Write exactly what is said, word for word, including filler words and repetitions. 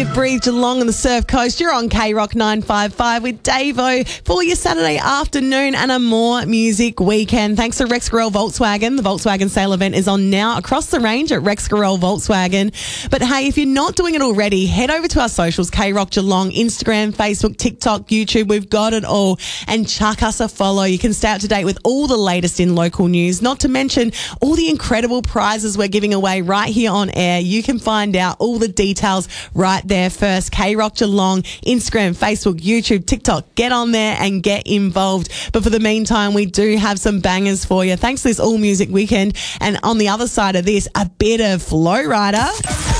Live, Breathe Geelong on the Surf Coast. You're on K Rock nine five five with Davo for your Saturday afternoon and a more music weekend. Thanks to Rex Gorell Volkswagen. The Volkswagen sale event is on now across the range at Rex Gorell Volkswagen. But hey, if you're not doing it already, head over to our socials, K Rock Geelong, Instagram, Facebook, TikTok, YouTube. We've got it all. And chuck us a follow. You can stay up to date with all the latest in local news, not to mention all the incredible prizes we're giving away right here on air. You can find out all the details right there first. K Rock Geelong, Instagram, Facebook, YouTube, TikTok. Get on there and get involved. But for the meantime, we do have some bangers for you. Thanks to this all music weekend. And on the other side of this, a bit of Flow Rider.